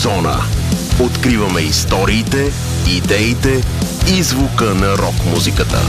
Зона. Откриваме историите, идеите и звука на рок-музиката.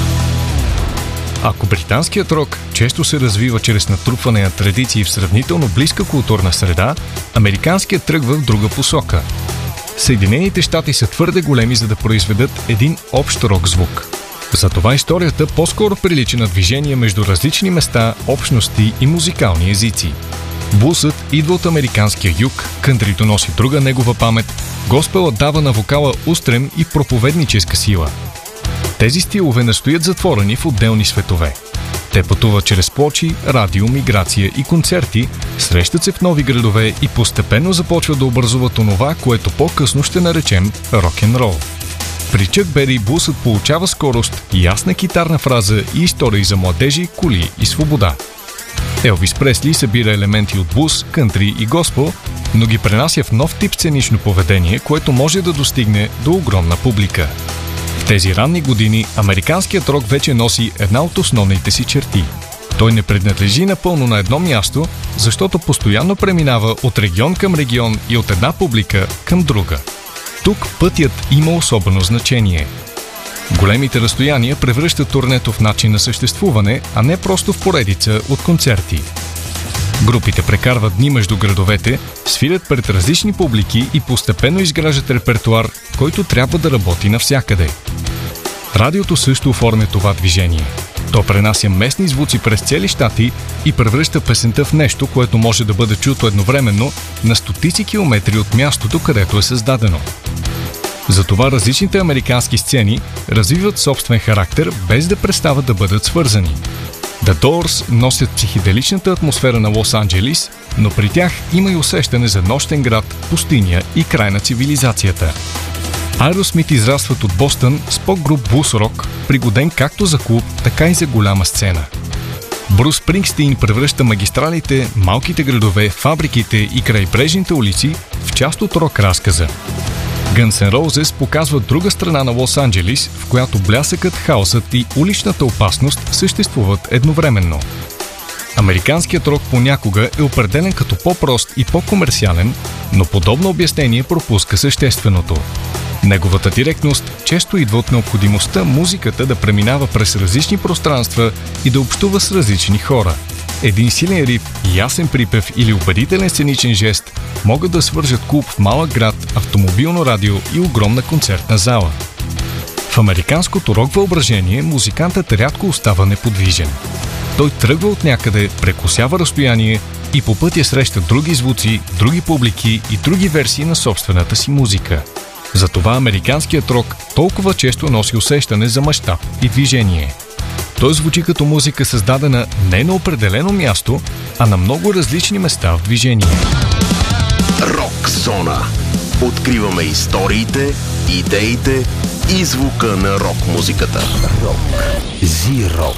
Ако британският рок често се развива чрез натрупване на традиции в сравнително близка културна среда, американският тръгва в друга посока. Съединените щати са твърде големи, за да произведат един общ рок звук. Затова историята по-скоро прилича на движение между различни места, общности и музикални езици. Блусът идва от американския юг, кънтрито носи друга негова памет, госпелът дава на вокала устрем и проповедническа сила. Тези стилове не стоят затворени в отделни светове. Те пътуват чрез плочи, радио, миграция и концерти, срещат се в нови градове и постепенно започват да образуват онова, което по-късно ще наречем рок-н-рол. При Чък Бери блусът получава скорост, ясна китарна фраза и истории за младежи, коли и свобода. Елвис Пресли събира елементи от блус, кънтри и госпел, но ги пренася в нов тип сценично поведение, което може да достигне до огромна публика. В тези ранни години американският рок вече носи една от основните си черти. Той не принадлежи напълно на едно място, защото постоянно преминава от регион към регион и от една публика към друга. Тук пътят има особено значение. Големите разстояния превръщат турнето в начин на съществуване, а не просто в поредица от концерти. Групите прекарват дни между градовете, свирят пред различни публики и постепенно изграждат репертуар, който трябва да работи навсякъде. Радиото също оформя това движение. То пренася местни звуци през цели щати и превръща песента в нещо, което може да бъде чуто едновременно на стотици километри от мястото, където е създадено. Затова различните американски сцени развиват собствен характер, без да престават да бъдат свързани. The Doors носят психоделичната атмосфера на Лос-Анджелис, но при тях има и усещане за нощен град, пустиня и край на цивилизацията. Aerosmith израстват от Бостън с поп-груп блус-рок, пригоден както за клуб, така и за голяма сцена. Брус Спрингстин превръща магистралите, малките градове, фабриките и крайбрежните улици в част от рок-разказа. Guns N' Roses показват друга страна на Лос-Анджелис, в която блясъкът, хаосът и уличната опасност съществуват едновременно. Американският рок понякога е определен като по-прост и по-комерциален, но подобно обяснение пропуска същественото. Неговата директност често идва от необходимостта музиката да преминава през различни пространства и да общува с различни хора. Един силен риф, ясен припев или убедителен сценичен жест могат да свържат клуб в малък град, автомобилно радио и огромна концертна зала. В американското рок въображение музикантът рядко остава неподвижен. Той тръгва от някъде, прекосява разстояние и по пътя среща други звуци, други публики и други версии на собствената си музика. Затова американският рок толкова често носи усещане за мащаб и движение. Той звучи като музика, създадена не на определено място, а на много различни места в движение. Рок-зона. Откриваме историите, идеите и звука на рок-музиката. Зирок.